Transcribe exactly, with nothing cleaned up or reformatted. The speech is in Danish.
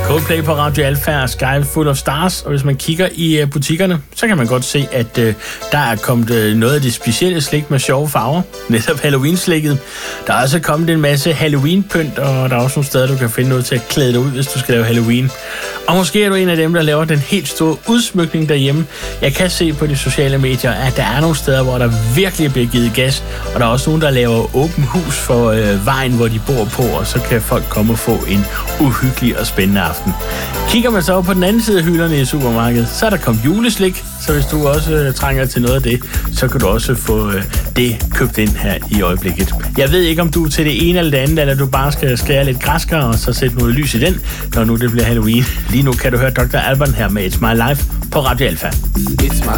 Coldplay på Radio Alpha og Sky Full of Stars, og hvis man kigger i uh, butikkerne, så kan man godt se, at uh, der er kommet uh, noget af det specielle slik med sjove farver, netop Halloween-slikket. Der er også kommet en masse Halloween-pynt, og der er også nogle steder, du kan finde noget til at klæde dig ud, hvis du skal lave Halloween. Og måske er du en af dem, der laver den helt store udsmykning derhjemme. Jeg kan se på de sociale medier, at der er nogle steder, hvor der virkelig bliver givet gas, og der er også nogen, der laver åben hus for uh, vejen, hvor de bor på, og så kan folk komme og få en uhyggelig og spændende aften. Kigger man så op på den anden side af hylderne i supermarkedet, så er der kommet juleslik, så hvis du også øh, trænger til noget af det, så kan du også få øh, det købt ind her i øjeblikket. Jeg ved ikke, om du er til det ene eller det andet, eller du bare skal skære lidt græskar og så sætte noget lys i den, når nu det bliver Halloween. Lige nu kan du høre doktor Alban her med It's My Life på Radio Alpha. It's my